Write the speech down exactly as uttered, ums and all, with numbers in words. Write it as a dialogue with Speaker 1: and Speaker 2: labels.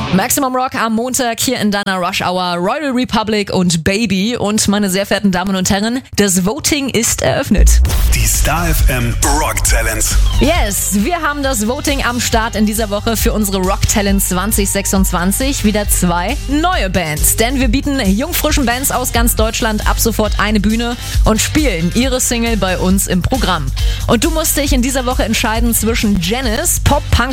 Speaker 1: Maximum Rock am Montag hier in deiner Rush Hour, Royal Republic und Baby. Und meine sehr verehrten Damen und Herren, das Voting ist eröffnet.
Speaker 2: Die Star F M Rock Talents.
Speaker 1: Yes, wir haben das Voting am Start in dieser Woche für unsere Rock Talents zwanzig sechsundzwanzig. Wieder zwei neue Bands. Denn wir bieten jungfrischen Bands aus ganz Deutschland ab sofort eine Bühne und spielen ihre Single bei uns im Programm. Und du musst dich in dieser Woche entscheiden zwischen Janis, Pop-Punk